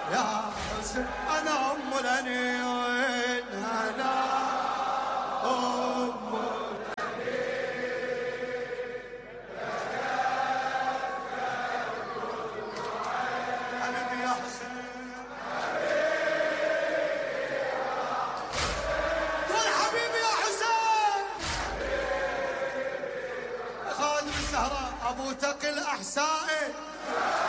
يا حسين أنا أم الأنين، أنا أم حبيبي يا حسين، قول حبيبي يا حسين. خادم الزهراء أبو تقي الأحسائي